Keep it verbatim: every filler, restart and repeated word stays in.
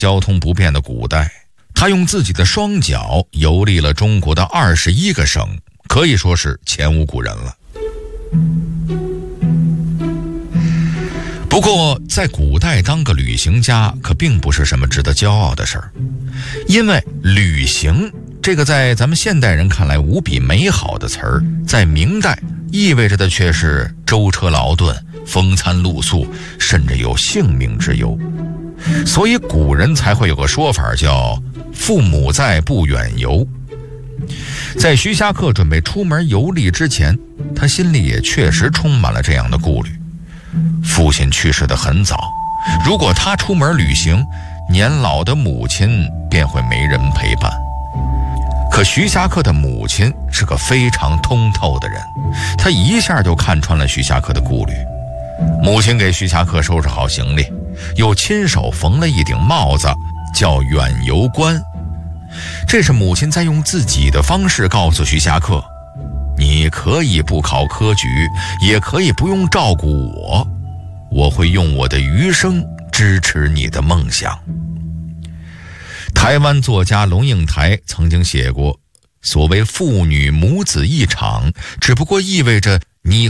交通不便的古代，他用自己的双脚游历了中国的二十一个省，可以说是前无古人了。不过在古代当个旅行家可并不是什么值得骄傲的事儿，因为旅行这个在咱们现代人看来无比美好的词儿，在明代意味着的却是舟车劳顿、风餐露宿，甚至有性命之忧。所以古人才会有个说法叫父母在，不远游。在徐霞客准备出门游历之前，他心里也确实充满了这样的顾虑。父亲去世得很早，如果他出门旅行，年老的母亲便会没人陪伴。可徐霞客的母亲是个非常通透的人，他一下就看穿了徐霞客的顾虑。母亲给徐霞客收拾好行李，又亲手缝了一顶帽子，叫远游冠。这是母亲在用自己的方式告诉徐霞客，你可以不考科举，也可以不用照顾我，我会用我的余生支持你的梦想。台湾作家龙应台曾经写过，所谓父女母子一场，只不过意味着你